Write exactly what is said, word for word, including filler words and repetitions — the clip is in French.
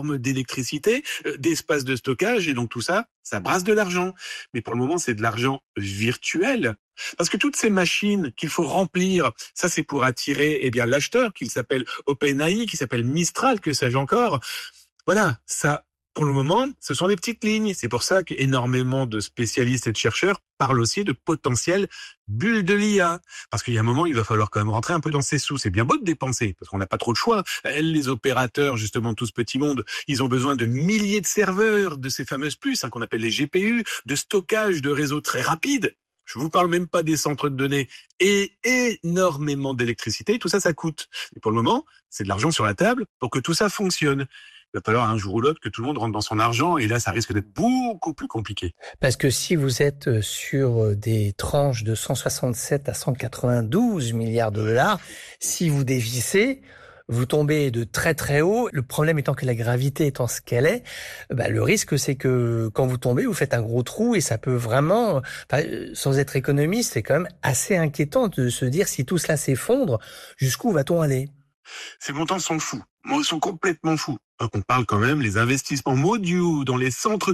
normes d'électricité, euh, d'espace de stockage, et donc tout ça, ça brasse de l'argent. Mais pour le moment, c'est de l'argent virtuel. Parce que toutes ces machines qu'il faut remplir, ça c'est pour attirer eh bien l'acheteur, qui s'appelle OpenAI, qui s'appelle Mistral, que sais-je encore. Voilà, ça, pour le moment, ce sont des petites lignes. C'est pour ça qu'énormément de spécialistes et de chercheurs parlent aussi de potentielles bulles de l'I A. Parce qu'il y a un moment, il va falloir quand même rentrer un peu dans ses sous. C'est bien beau de dépenser, parce qu'on n'a pas trop de choix. Les opérateurs, justement, tout ce petit monde, ils ont besoin de milliers de serveurs, de ces fameuses puces, hein, qu'on appelle les G P U, de stockage, de réseaux très rapides. Je vous parle même pas des centres de données et énormément d'électricité. Tout ça, ça coûte. Et pour le moment, c'est de l'argent sur la table pour que tout ça fonctionne. Il va falloir un jour ou l'autre que tout le monde rentre dans son argent, et là, ça risque d'être beaucoup plus compliqué. Parce que si vous êtes sur des tranches de cent soixante-sept à cent quatre-vingt-douze milliards de dollars, si vous dévissez, vous tombez de très très haut. Le problème étant que la gravité étant ce qu'elle est, bah, le risque c'est que quand vous tombez, vous faites un gros trou, et ça peut vraiment, enfin, sans être économiste, c'est quand même assez inquiétant de se dire si tout cela s'effondre, jusqu'où va-t-on aller ? Ces montants sont fous. Ils sont complètement fous. Donc on parle quand même les investissements mondiaux dans les centres